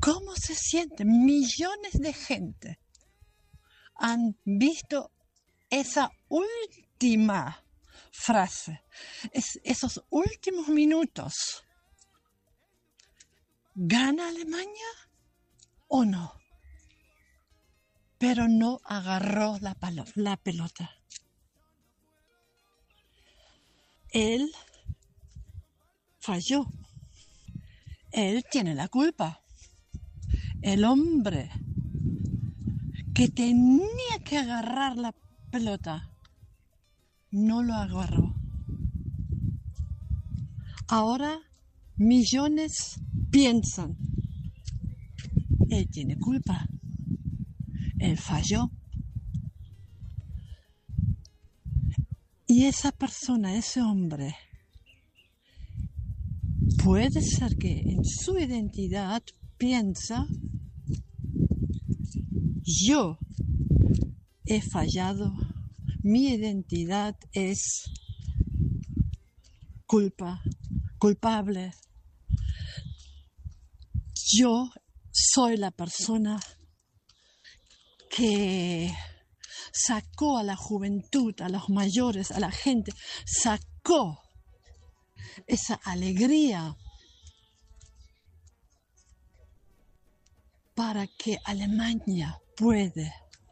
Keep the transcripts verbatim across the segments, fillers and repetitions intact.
¿Cómo se siente? Millones de gente han visto esa última frase, es, esos últimos minutos. ¿Gana Alemania o no? Pero no agarró la, palo- la pelota. Él falló. Él tiene la culpa. El hombre que tenía que agarrar la pelota no lo agarró. Ahora millones piensan, él tiene culpa, él falló. Y esa persona, ese hombre, puede ser que en su identidad piensa, yo he fallado, mi identidad es culpa, culpable. Yo soy la persona que sacó a la juventud, a los mayores, a la gente, sacó esa alegría para que Alemania puede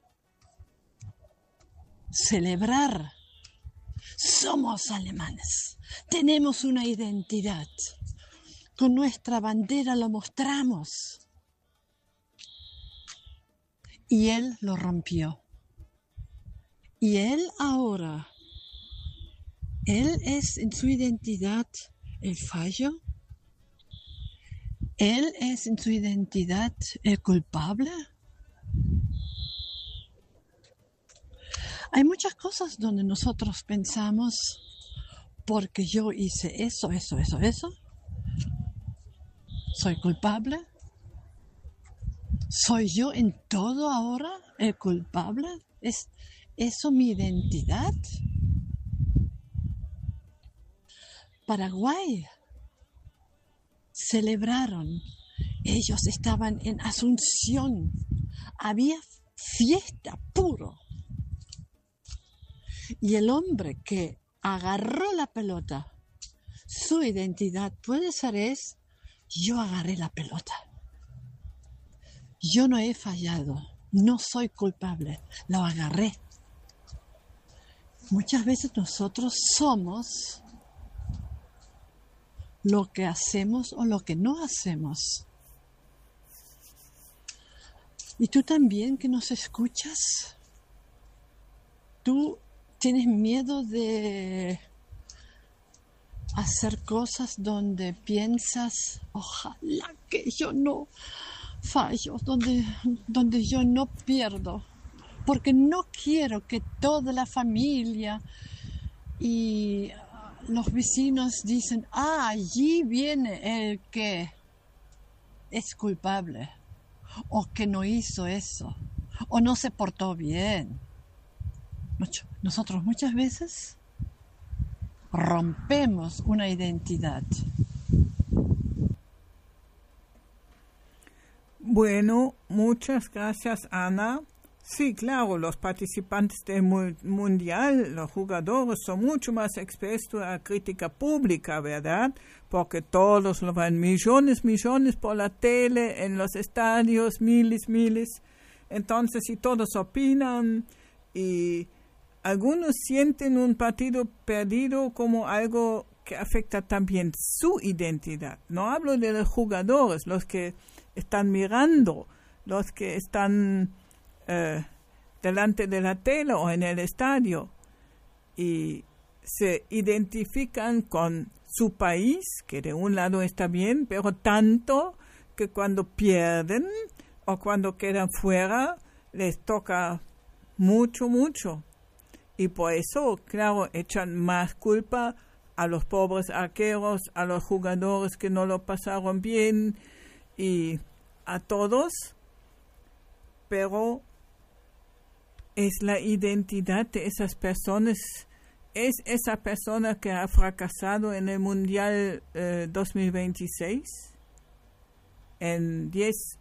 celebrar. Somos alemanes, tenemos una identidad, con nuestra bandera lo mostramos. Y él lo rompió. Y él ahora, él es en su identidad el fallo. Él es en su identidad el culpable. Hay muchas cosas donde nosotros pensamos, porque yo hice eso, eso, eso, eso, soy culpable. ¿Soy yo en todo ahora el culpable? ¿Es eso mi identidad? Paraguay celebraron. Ellos estaban en Asunción. Había fiesta puro. Y el hombre que agarró la pelota, su identidad puede ser es, yo agarré la pelota. Yo no he fallado, no soy culpable, lo agarré. Muchas veces nosotros somos lo que hacemos o lo que no hacemos. Y tú también que nos escuchas, tú tienes miedo de hacer cosas donde piensas, ojalá que yo no fallo, donde, donde yo no pierdo, porque no quiero que toda la familia y los vecinos dicen, ah, allí viene el que es culpable, o que no hizo eso, o no se portó bien. Nosotros muchas veces rompemos una identidad. Bueno, muchas gracias, Ana. Sí, claro, los participantes del mundial, los jugadores, son mucho más expuestos a crítica pública, ¿verdad? Porque todos lo ven, millones, millones por la tele, en los estadios, miles, miles. Entonces, si todos opinan y algunos sienten un partido perdido como algo que afecta también su identidad. No hablo de los jugadores, los que están mirando, los que están eh, delante de la tele o en el estadio y se identifican con su país, que de un lado está bien, pero tanto que cuando pierden o cuando quedan fuera les toca mucho, mucho. Y por eso, claro, echan más culpa a los pobres arqueros, a los jugadores que no lo pasaron bien y a todos, pero es la identidad de esas personas, es esa persona que ha fracasado en el Mundial eh, dos mil veintiséis. En diez